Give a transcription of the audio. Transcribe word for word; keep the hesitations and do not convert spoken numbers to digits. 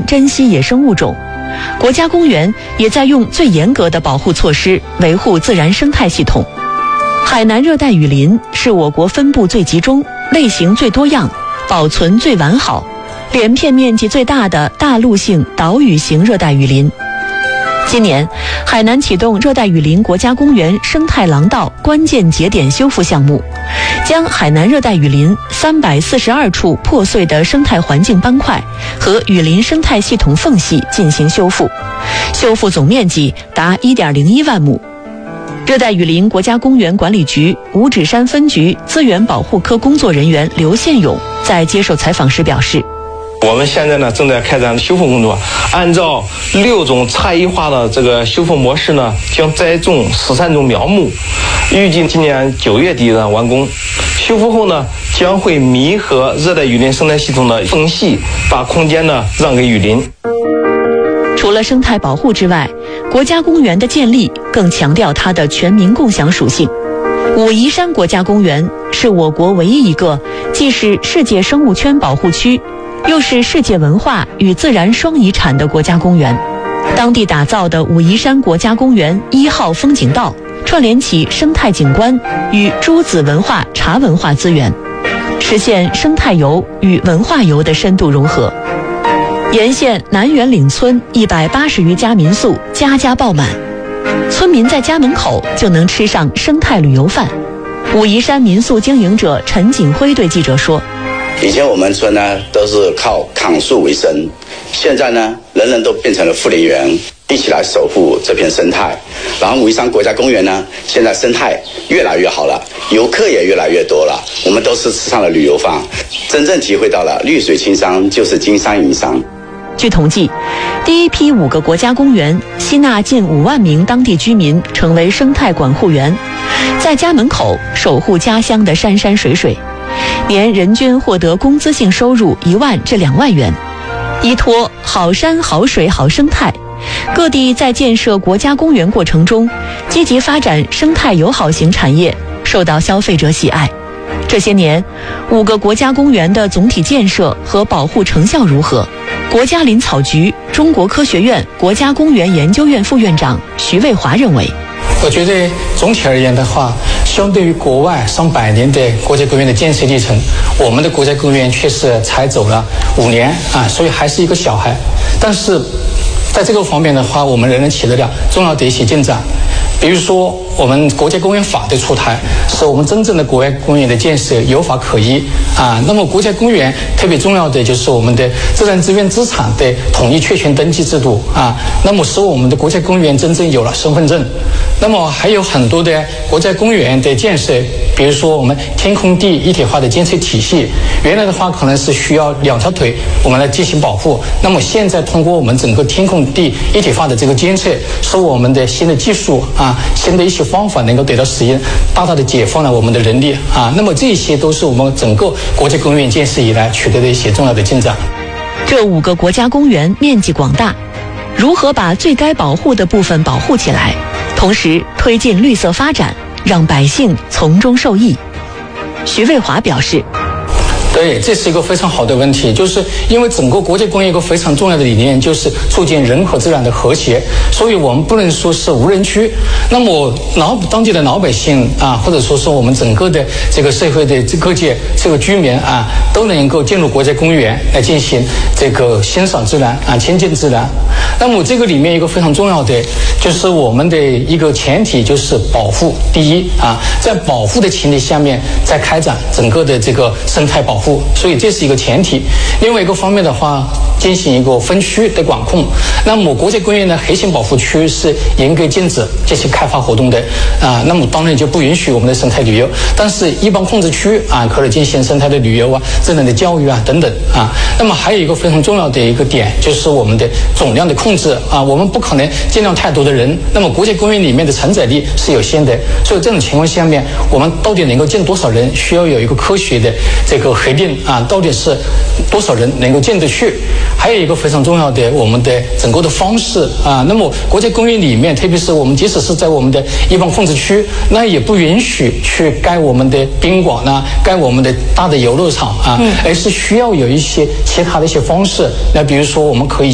珍稀野生物种。国家公园也在用最严格的保护措施维护自然生态系统。海南热带雨林是我国分布最集中、类型最多样、保存最完好、连片面积最大的大陆性岛屿型热带雨林。今年，海南启动热带雨林国家公园生态廊道关键节点修复项目，将海南热带雨林三百四十二处破碎的生态环境斑块和雨林生态系统缝隙进行修复，修复总面积达 一点零一万亩。热带雨林国家公园管理局五指山分局资源保护科工作人员刘宪勇在接受采访时表示， 我们现在呢正在开展修复工作，按照六种差异化的这个修复模式呢，将栽种十三种苗木，预计今年九月底呢完工。修复后呢，将会弥合热带雨林生态系统的缝隙，把空间呢让给雨林。 除了生态保护之外，国家公园的建立更强调它的全民共享属性。武夷山国家公园是我国唯一一个既是世界生物圈保护区，又是世界文化与自然双遗产的国家公园。当地打造的武夷山国家公园一号风景道，串联起生态景观与诸子文化茶文化资源，实现生态游与文化游的深度融合。沿线南园岭村一百八十余家民宿家家爆满，村民在家门口就能吃上生态旅游饭。武夷山民宿经营者陈锦辉对记者说， 以前我们村呢都是靠砍树为生，现在呢人人都变成了护林员，一起来守护这片生态。然后武夷山国家公园呢，现在生态越来越好了，游客也越来越多了，我们都是吃上了旅游饭，真正体会到了绿水青山就是金山银山。 据统计，第一批五个国家公园吸纳近五万名当地居民成为生态管护员，在家门口守护家乡的山山水水，年人均获得工资性收入一万至两万元。依托好山好水好生态，各地在建设国家公园过程中，积极发展生态友好型产业，受到消费者喜爱。这些年，五个国家公园的总体建设和保护成效如何？国家林草局中国科学院国家公园研究院副院长徐卫华认为， 我觉得总体而言的话，相对于国外上百年的国家公园的建设历程，我们的国家公园确实才走了五年啊，所以还是一个小孩。但是在这个方面的话，我们仍然取得了重要的一些进展。比如说，我们国家公园法的出台，使我们真正的国家公园的建设有法可依啊。那么，国家公园特别重要的就是我们的自然资源资产的统一确权登记制度啊。那么，使我们的国家公园真正有了身份证。那么，还有很多的国家公园的建设，比如说我们天空地一体化的监测体系，原来的话可能是需要两条腿我们来进行保护。那么现在通过我们整个天空地一体化的这个监测，使我们的新的技术啊，新的一些方法能够得到使用，大大的解放了我们的人力啊。那么这些都是我们整个国家公园建设以来取得的一些重要的进展。 这五个国家公园面积广大，如何把最该保护的部分保护起来，同时推进绿色发展，让百姓从中受益？徐卫华表示， 对，这是一个非常好的问题，就是因为整个国家公园一个非常重要的理念就是促进人和自然的和谐，所以我们不能说是无人区。那么老当地的老百姓啊，或者说是我们整个的这个社会的各界这个居民啊，都能够进入国家公园来进行这个欣赏自然啊，亲近自然。那么这个里面一个非常重要的就是我们的一个前提就是保护第一啊，在保护的前提下面再开展整个的这个生态保护，所以这是一个前提。另外一个方面的话，进行一个分区的管控。那么国家公园的核心保护区是严格禁止这些开发活动的啊，那么当然就不允许我们的生态旅游。但是一般控制区啊，可以进行生态的旅游啊、自然的教育啊等等啊。那么还有一个非常重要的一个点就是我们的总量的控制啊，我们不可能尽量太多的人，那么国家公园里面的承载力是有限的，所以这种情况下面，我们到底能够进多少人，需要有一个科学的这个核定啊，到底是多少人能够进得去。还有一个非常重要的我们的整个的方式啊，那么国家公园里面，特别是我们即使是在我们的一般控制区，那也不允许去盖我们的宾馆啊，盖我们的大的游乐场啊，而是需要有一些其他的一些方式，那比如说我们可以